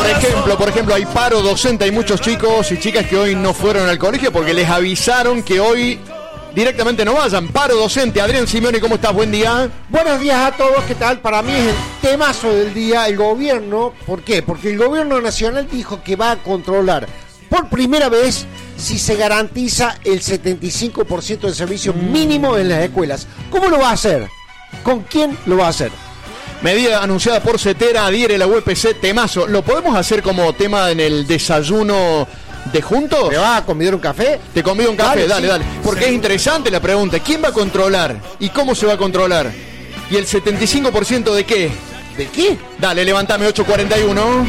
Por ejemplo, hay paro docente, hay muchos chicos y chicas que hoy no fueron al colegio porque les avisaron que hoy directamente no vayan. Paro docente. Adrián Simeone, ¿cómo estás? Buen día. Buenos días a todos, ¿qué tal? Para mí es el temazo del día, el gobierno. ¿Por qué? Porque el gobierno nacional dijo que va a controlar por primera vez si se garantiza el 75% del servicio mínimo en las escuelas. ¿Cómo lo va a hacer? ¿Con quién lo va a hacer? Medida anunciada por CETERA, adhiere la UPC, temazo. ¿Lo podemos hacer como tema en el desayuno de juntos? ¿Me vas a convidar un café? Te convido un café, dale. Sí. Porque es interesante la pregunta. ¿Quién va a controlar? ¿Y cómo se va a controlar? ¿Y el 75% de qué? ¿De qué? Dale, levántame 8:41.